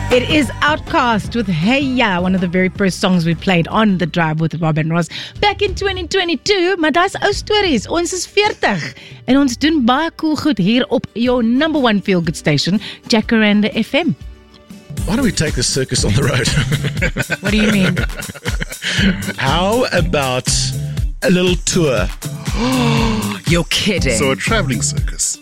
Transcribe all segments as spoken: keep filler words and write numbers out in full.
It is Outcast with Hey Ya, one of the very first songs we played on The Drive with Robin Ross back in twenty twenty-two. Maar dis ou stories. Ons is forty en ons doen baie cool goed hier op your number one feel good station, Jacaranda F M. Why don't we take the circus on the road? What do you mean? How about a little tour? You're kidding. So a traveling circus.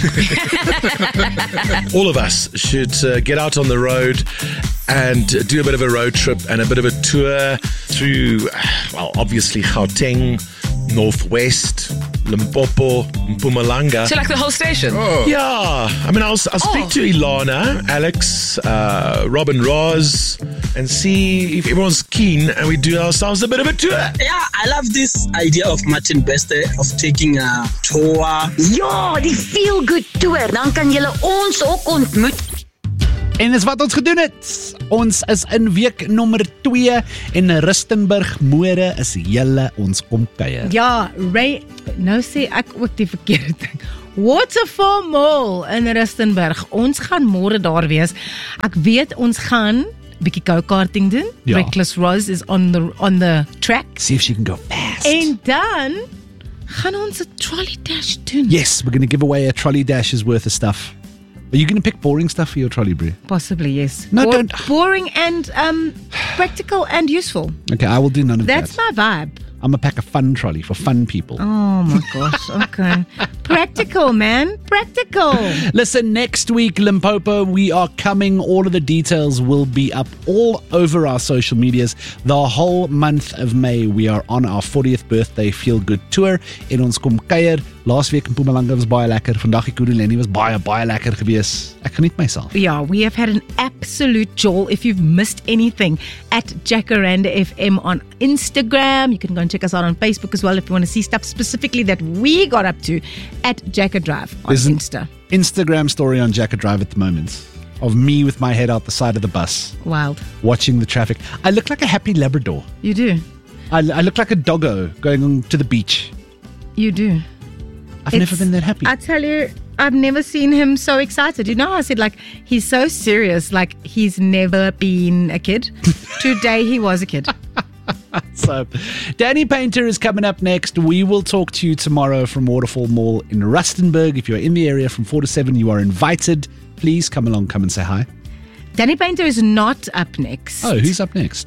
All of us should uh, get out on the road and do a bit of a road trip and a bit of a tour through, well, obviously Gauteng, Northwest, Limpopo, Mpumalanga. So like the whole station? Oh. Yeah, I mean, I'll, I'll speak Oh. to Ilana, Alex, uh, Robin Ross, and see if everyone's keen and we do ourselves a bit of a tour. Yeah, I love this idea of Martin Bester of taking a tour. Ja, die feel good tour. Dan kan julle ons ook ontmoet. En dis wat ons gedoen het. Ons is in week nommer twee en Rustenburg Mode is julle ons kom kuier. Ja, Ray, nou sê ek ook die verkeerde ding. Waterfall Mall in Rustenburg. Ons gaan môre daar wees. Ek weet ons gaan bietjie go-karting doen. Ja. Reckless Roz is on the on the track. See if she can go fast. En dan gaan ons 'n trolley dash doen. Yes, we're going to give away a trolley dash's worth of stuff. Are you going to pick boring stuff for your trolley, Brie? Possibly, yes. No, Bo- don't. Boring and um, practical and useful. Okay, I will do none of That's that. my vibe. I'm going to pack a fun trolley for fun people. Oh my gosh, okay. Practical, man. Practical. Listen, next week, Limpopo, we are coming. All of the details will be up all over our social medias. The whole month of May, we are on our fortieth birthday Feel Good Tour. En ons kom kuier. Laas week in Mpumalanga was baie lekker. Vandag in Kuruleni was baie, baie lekker gewees. Ek geniet myself. Yeah, we have had an absolute joy. If you've missed anything, at Jacaranda F M on Instagram. You can go and check us out on Facebook as well if you want to see stuff specifically that we got up to at Jacker Drive on There's an Insta. Instagram story on Jacker Drive at the moment of me with my head out the side of the bus, Wild. watching the traffic. I look like a happy Labrador. You do. I, I look like a doggo going on to the beach. You do. I've It's- never been that happy. I tell you, I've never seen him so excited. You know how I said, like, he's so serious, like he's never been a kid? Today he was a kid. So, Danny Painter is coming up next. We will talk to you tomorrow from Waterfall Mall in Rustenburg. If you're in the area from four to seven, you are invited. Please come along, come and say hi. Danny Painter is not up next. Oh, who's up next?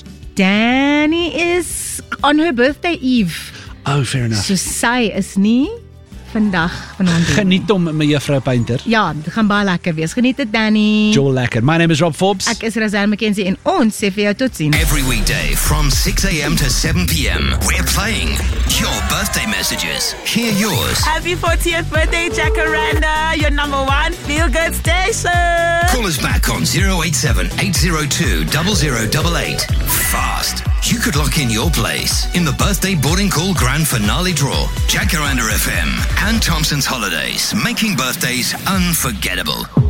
Danny is on her birthday eve. Oh, fair enough. So sy is nie vandag vanaand. Geniet hom, mevrou Painter. Ja, dit gaan baie lekker wees. Geniet dit, Danny. Joel Lekker. My name is Rob Forbes. Ek is Razan McKenzie en ons sê vir jou totsiens. Every weekday from six a.m. to seven p.m. We're playing your birthday messages. Hear yours. Happy fortieth birthday, Jacaranda, your number one feel-good station. Call us back on zero eight seven, eight zero two, zero zero eight eight. Fast. You could lock in your place in the birthday boarding call grand finale draw. Jacaranda F M and Thompson's Holidays, making birthdays unforgettable.